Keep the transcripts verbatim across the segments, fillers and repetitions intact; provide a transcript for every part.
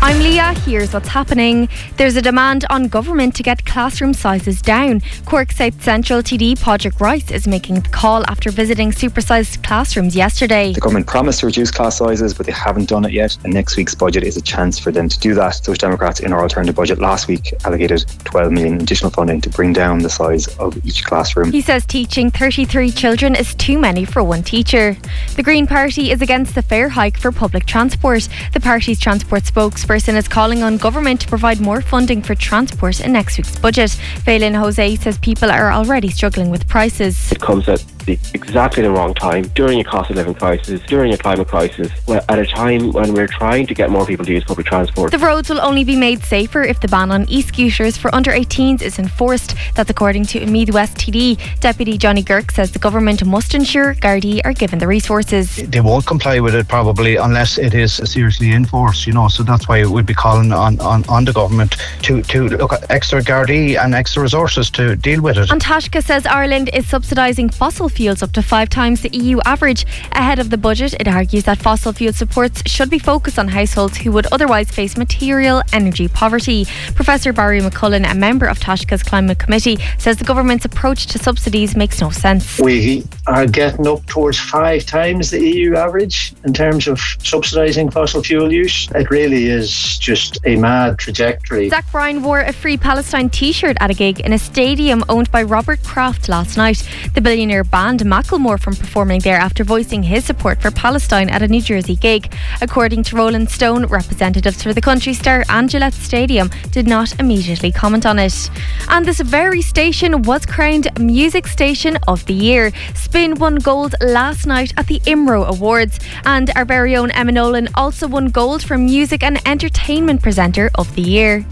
I'm Leah, here's what's happening. There's a demand on government to get classroom sizes down. Cork South Central T D Padraig Rice is making the call after visiting supersized classrooms yesterday. The government promised to reduce class sizes, but they haven't done it yet, and next week's budget is a chance for them to do that. Social Democrats in our alternative budget last week allocated twelve million additional funding to bring down the size of each classroom. He says teaching thirty-three children is too many for one teacher. The Green Party is against the fare hike for public transport. The party's transport spokesperson is calling on government to provide more funding for transport in next week's budget. Phelan Jose says people are already struggling with prices. It comes at the, exactly the wrong time, during a cost of living crisis, during a climate crisis, well, at a time when we're trying to get more people to use public transport. The roads will only be made safer if the ban on e-scooters for under eighteens is enforced. That's according to Meath West T D. Deputy Johnny Girk says the government must ensure Gardaí are given the resources. They won't comply with it probably unless it is seriously enforced, you know, so that's why we'd be calling on, on, on the government to, to look at extra Gardaí and extra resources to deal with it. And Tashka says Ireland is subsidising fossil fuels up to five times the E U average. Ahead of the budget, it argues that fossil fuel supports should be focused on households who would otherwise face material energy poverty. Professor Barry McCullen, a member of Tashka's Climate Committee, says the government's approach to subsidies makes no sense. We are getting up towards five times the E U average in terms of subsidising fossil fuel use. It really is just a mad trajectory. Zach Bryan wore a Free Palestine t-shirt at a gig in a stadium owned by Robert Kraft last night. The billionaire banned Macklemore from performing there after voicing his support for Palestine at a New Jersey gig. According to Rolling Stone, representatives for the country star and Gillette Stadium did not immediately comment on it. And this very station was crowned Music Station of the Year. Spin won gold last night at the I M R O Awards, and our very own Emma Nolan also won gold for Music and Entertainment Presenter of the Year.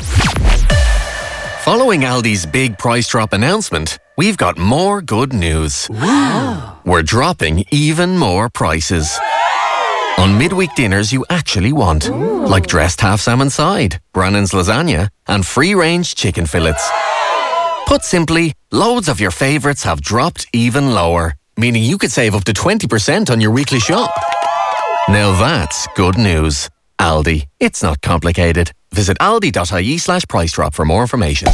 Following Aldi's big price drop announcement, we've got more good news. Wow. We're dropping even more prices on midweek dinners you actually want. Ooh. Like dressed half salmon side, Brannan's lasagna, and free-range chicken fillets. Put simply, loads of your favourites have dropped even lower, meaning you could save up to twenty percent on your weekly shop. Now that's good news. Aldi. It's not complicated. Visit aldi.ie slash price drop for more information.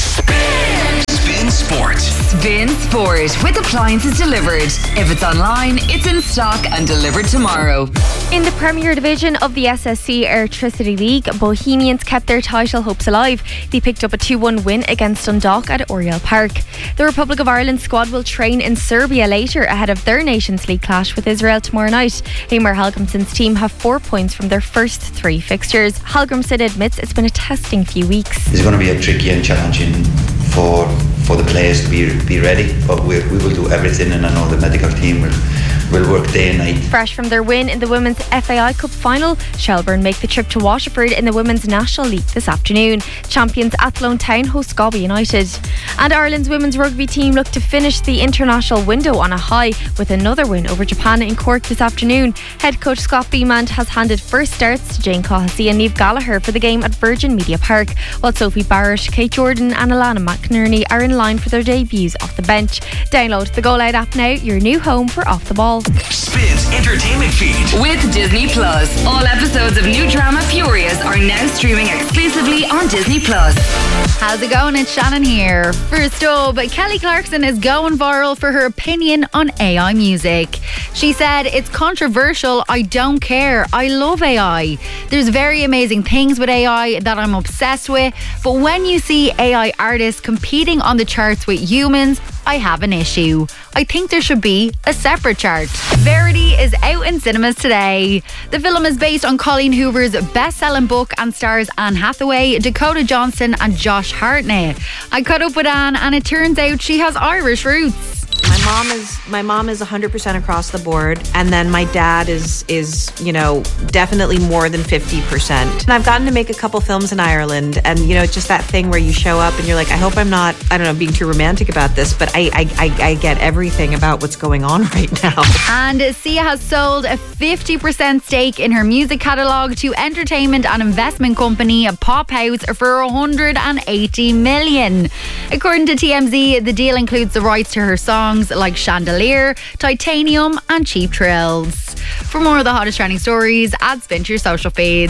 Spin Sport. Spin Sport with appliances delivered. If it's online, it's in stock and delivered tomorrow. In the Premier Division of the S S C Airtricity League, Bohemians kept their title hopes alive. They picked up a two one win against Dundalk at Oriel Park. The Republic of Ireland squad will train in Serbia later ahead of their Nations League clash with Israel tomorrow night. Eamar Hallgrimsson's team have four points from their first three fixtures. Hallgrimsson admits it's been a testing few weeks. It's going to be a tricky and challenging for for the players to be be ready, but we, we will do everything, and I know the medical team will, will work day and night. Fresh from their win in the Women's F A I Cup final, Shelbourne make the trip to Waterford in the Women's National League this afternoon. Champions Athlone Town host Galway United. And Ireland's women's rugby team look to finish the international window on a high with another win over Japan in Cork this afternoon. Head coach Scott Beamand has handed first starts to Jane Cohassey and Niamh Gallagher for the game at Virgin Media Park, while Sophie Barrett, Kate Jordan and Alana McInerney are in line for their debuts off the bench. Download the Go Loud app now, your new home for Off the Ball. Spin's entertainment feed with Disney Plus. All episodes of new drama Furious are now streaming exclusively on Disney Plus. How's it going? It's Shannon here. First up, Kelly Clarkson is going viral for her opinion on A I music. She said, "It's controversial. I don't care. I love A I. There's very amazing things with A I that I'm obsessed with. But when you see A I artists competing on the charts with humans, I have an issue. I think there should be a separate chart." Verity is out in cinemas today. The film is based on Colleen Hoover's best-selling book and stars Anne Hathaway, Dakota Johnson and Josh Hartnett. I caught up with Anne and it turns out she has Irish roots. My mom is my mom is one hundred percent across the board, and then my dad is is you know definitely more than fifty percent. And I've gotten to make a couple films in Ireland, and you know it's just that thing where you show up and you're like, I hope I'm not I don't know being too romantic about this, but I I, I, I get everything about what's going on right now. And Sia has sold a fifty percent stake in her music catalogue to entertainment and investment company Pop House for one hundred eighty million. According to T M Z, the deal includes the rights to her songs like Chandelier, Titanium and Cheap Thrills. For more of the hottest trending stories, add Spin to your social feeds.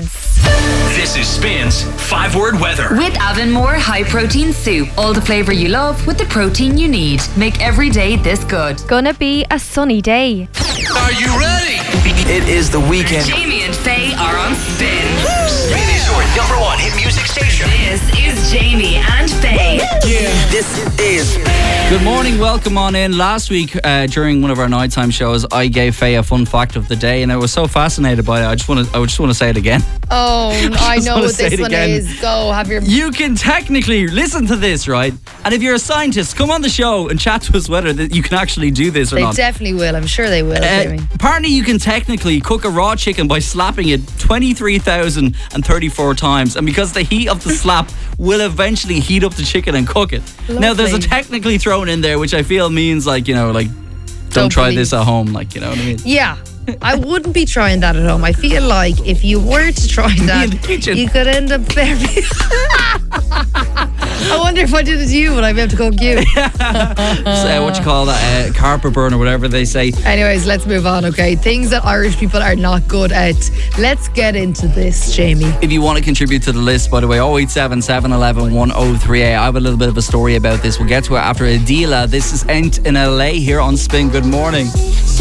This is Spin's five-word weather. With Avonmore High Protein Soup. All the flavour you love with the protein you need. Make every day this good. Gonna be a sunny day. Are you ready? It is the weekend. Jamie and Faye are on Spin. Spin is your number one hit music station. This is Jamie and Faye. Yeah. This is. Good morning, welcome on in. Last week, uh, during one of our nighttime shows, I gave Faye a fun fact of the day, and I was so fascinated by it. I just want to, I just want to say it again. Oh, I know what this one again. is. Go, have your... You can technically, listen to this, right? And if you're a scientist, come on the show and chat to us whether that you can actually do this or They not. definitely will. I'm sure they will, Uh, Jamie. apparently you can technically cook a raw chicken by slapping it twenty-three thousand thirty-four times, and because the heat of the slap will eventually heat up the chicken and cook it. Now there's a Lovely. technically thrown in there, which I feel means like, you know, like don't, Don't try believe. this at home, like, you know what I mean? Yeah. I wouldn't be trying that at home. I feel like if you were to try that, in the kitchen. you could end up very... I wonder if I did it to you, would I be able to cook you? So, what you call that, uh, carpet burn or whatever they say. Anyways, let's move on, okay? Things that Irish people are not good at. Let's get into this, Jamie. If you want to contribute to the list, by the way, oh eight seven, seven one one, one oh three eight. I have a little bit of a story about this. We'll get to it after Adila. This is Ent in L A here on Spin. Good morning.